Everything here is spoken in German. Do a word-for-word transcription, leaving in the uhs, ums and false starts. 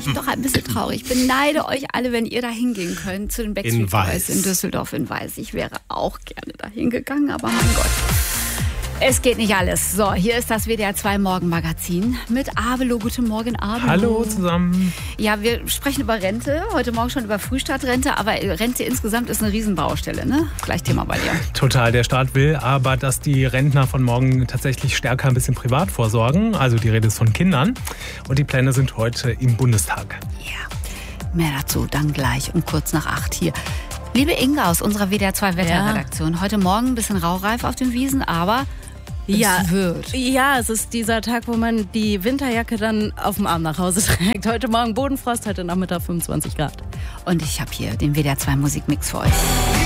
bin doch ein bisschen traurig. Ich beneide euch alle, wenn ihr da hingehen könnt zu den Backstreet Boys in Düsseldorf in Weiß. Ich wäre auch gerne da hingegangen, aber mein Gott. Es geht nicht alles. So, hier ist das W D R zwei Morgenmagazin mit Avelo. Guten Morgen, Avelo. Hallo zusammen. Ja, wir sprechen über Rente. Heute Morgen schon über Frühstart-Rente. Aber Rente insgesamt ist eine Riesenbaustelle, ne? Gleich Thema bei dir. Total. Der Staat will aber, dass die Rentner von morgen tatsächlich stärker ein bisschen privat vorsorgen. Also die Rede ist von Kindern. Und die Pläne sind heute im Bundestag. Ja, mehr dazu dann gleich um kurz nach acht hier. Liebe Inga aus unserer W D R zwei Wetterredaktion. Ja. Heute Morgen ein bisschen raureif auf den Wiesen, aber... Ja, es wird. Ja, es ist dieser Tag, wo man die Winterjacke dann auf dem Arm nach Hause trägt. Heute Morgen Bodenfrost, heute Nachmittag fünfundzwanzig Grad. Und ich habe hier den W D R zwei Musikmix für euch.